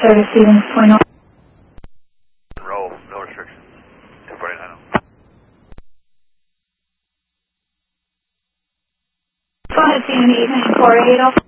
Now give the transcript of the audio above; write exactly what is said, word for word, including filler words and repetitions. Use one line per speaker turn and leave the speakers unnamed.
Service Stevens, point oh.
Roll, no restrictions. two forty-nine.
Go ahead, C M E, four eight oh.